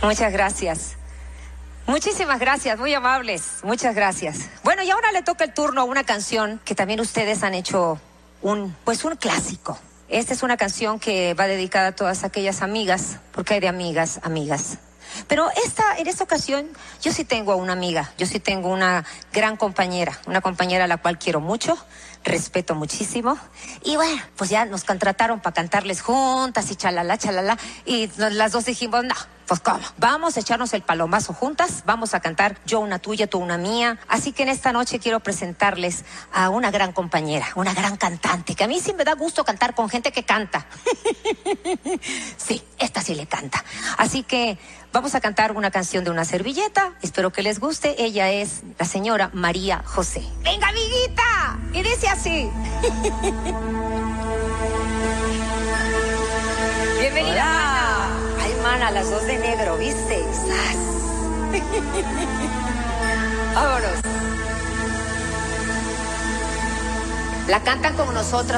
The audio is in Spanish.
Muchas gracias. Muchísimas gracias, muy amables. Muchas gracias. Bueno, y ahora le toca el turno a una canción que también ustedes han hecho un clásico. Esta es una canción que va dedicada a todas aquellas amigas, porque hay de amigas, amigas. Pero en esta ocasión, yo sí tengo a una amiga, yo sí tengo una gran compañera, una compañera a la cual quiero mucho, respeto muchísimo. Y bueno, pues ya nos contrataron para cantarles juntas y chalala, chalala. Y las dos dijimos, no, pues cómo, vamos a echarnos el palomazo juntas, vamos a cantar yo una tuya, tú una mía. Así que en esta noche quiero presentarles a una gran compañera, una gran cantante, que a mí sí me da gusto cantar con gente que canta. Sí, esta sí le canta. Así que vamos a cantar una canción de una servilleta, espero que les guste. Ella es la señora María José. ¡Venga, amiguita! Y dice así. Bienvenida, mana. Ay, mana, las dos de negro, ¿viste? ¡Sas! Vámonos. La cantan con nosotras.